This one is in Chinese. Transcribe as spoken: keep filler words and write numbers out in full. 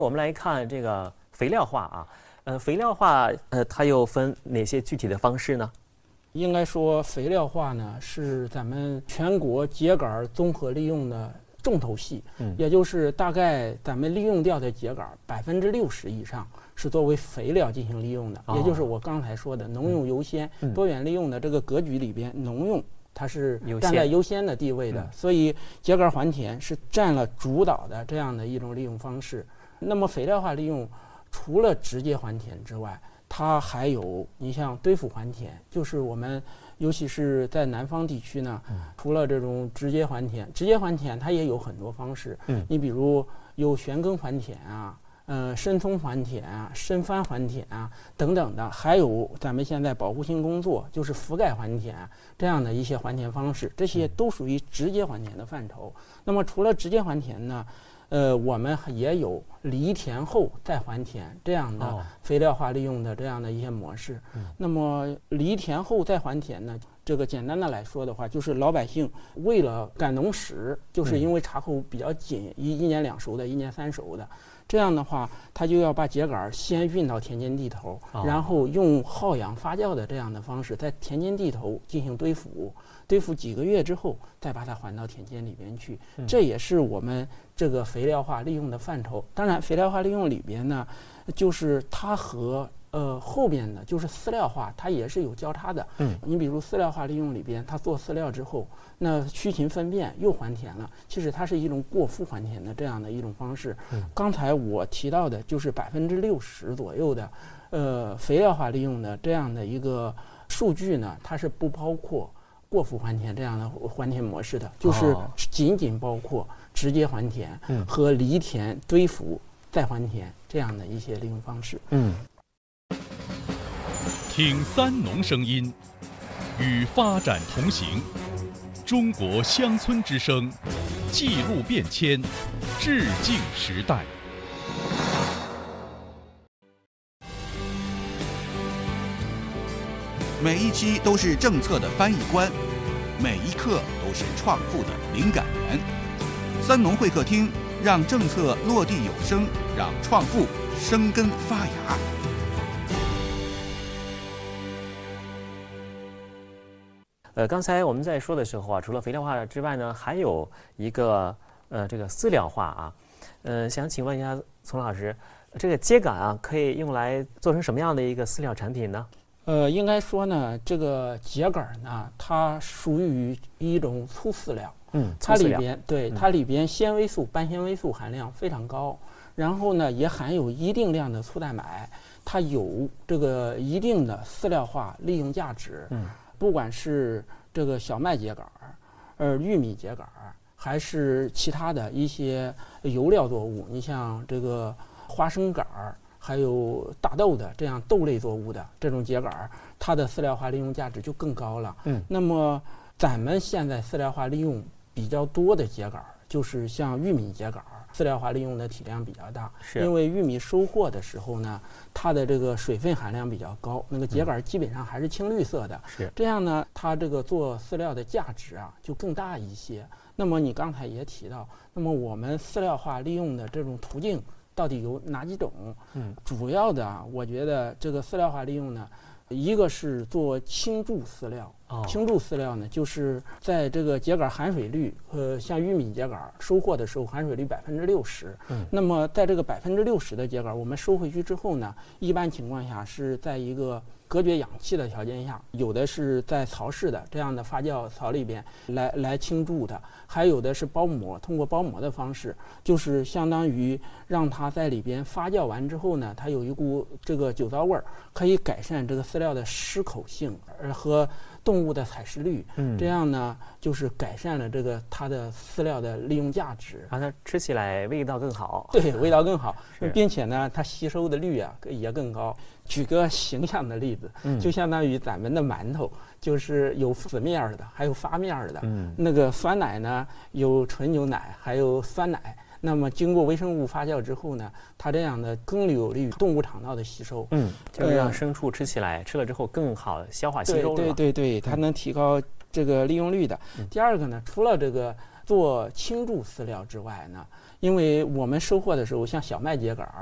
我们来看这个肥料化啊，呃，肥料化呃，它又分哪些具体的方式呢？ 应该说，肥料化呢是咱们全国秸秆综合利用的重头戏，嗯，也就是大概咱们利用掉的秸秆百分之六十以上是作为肥料进行利用的，哦、也就是我刚才说的农用优先、嗯、多元利用的这个格局里边，农用它是站在优先的地位的，嗯、所以秸秆还田是占了主导的这样的一种利用方式。那么肥料化利用除了直接还田之外，它还有你像堆覆还田，就是我们尤其是在南方地区呢，嗯、除了这种直接还田，直接还田它也有很多方式。嗯，你比如有旋耕还田啊，呃，深松还田啊，深翻还田啊等等的，还有咱们现在保护性工作，就是覆盖还田啊这样的一些还田方式，这些都属于直接还田的范畴。那么除了直接还田呢？呃，我们也有犁田后再还田这样的肥料化利用的这样的一些模式。哦嗯、那么犁田后再还田呢，这个简单的来说的话，就是老百姓为了赶农时，就是因为茬口比较紧，一一年两熟的，一年三熟的，这样的话，他就要把秸秆先运到田间地头，哦、然后用耗氧发酵的这样的方式，在田间地头进行堆覆。堆覆几个月之后，再把它还到田间里边去，嗯、这也是我们这个肥料化利用的范畴。当然，肥料化利用里边呢，就是它和呃后边的就是饲料化，它也是有交叉的。嗯，你比如饲料化利用里边，它做饲料之后，那驱禽粪便又还田了，其实它是一种过复还田的这样的一种方式。嗯，刚才我提到的就是百分之六十左右的，呃肥料化利用的这样的一个数据呢，它是不包括过复还田这样的还田模式的，就是仅仅包括直接还田和犁田堆覆再还田这样的一些利用方式。嗯， 听三农声音，与发展同行。中国乡村之声，记录变迁，致敬时代。 每一期都是政策的翻译官，每一刻都是创富的灵感源。三农会客厅，让政策落地有声，让创富生根发芽。 呃，刚才我们在说的时候啊，除了肥料化之外呢，还有一个呃这个饲料化啊。呃，想请问一下丛老师，这个秸秆啊，可以用来做成什么样的一个饲料产品呢？ 呃，应该说呢，这个秸秆呢，它属于一种粗饲料，嗯，它里边对它里边纤维素、半纤维素含量非常高，然后呢，也含有一定量的粗蛋白，它有这个一定的饲料化利用价值，嗯，不管是这个小麦秸秆，呃，玉米秸秆，还是其他的一些油料作物，你像这个花生杆儿。还有大豆的这样豆类作物的这种秸秆，它的饲料化利用价值就更高了。嗯，那么咱们现在饲料化利用比较多的秸秆，就是像玉米秸秆，饲料化利用的体量比较大。是，因为玉米收获的时候呢，它的这个水分含量比较高，那个秸秆基本上还是青绿色的。是、嗯，这样呢，它这个做饲料的价值啊就更大一些。那么你刚才也提到，那么我们饲料化利用的这种途径到底有哪几种？嗯，主要的啊，我觉得这个饲料化利用呢，一个是做倾注饲料。哦，倾注饲料呢，就是在这个秸秆含水率，呃，像玉米秸秆收获的时候含水率百分之六十。嗯，那么在这个百分之六十的秸秆我们收回去之后呢，一般情况下是在一个隔绝氧气的条件下，有的是在槽式的这样的发酵槽里边来来倾注的，还有的是包膜，通过包膜的方式，就是相当于让它在里边发酵完之后呢，它有一股这个酒糟味儿，可以改善这个饲料的湿口性，而和动物的采食率，嗯，这样呢就是改善了这个它的饲料的利用价值， 让它吃起来味道更好。 对，味道更好，并且呢它吸收的率啊也更高。举个形象的例子，嗯，就相当于咱们的馒头，就是有死面的，还有发面的。嗯，那个酸奶呢，有纯牛奶，还有酸奶。那么经过微生物发酵之后呢，它这样的更有利于动物肠道的吸收。嗯， 就是让牲畜吃起来，呃、吃了之后更好消化吸收。 对对对对，它能提高这个利用率的。嗯、第二个呢，除了这个做倾注饲料之外呢， 因为我们收获的时候，像小麦秸秆儿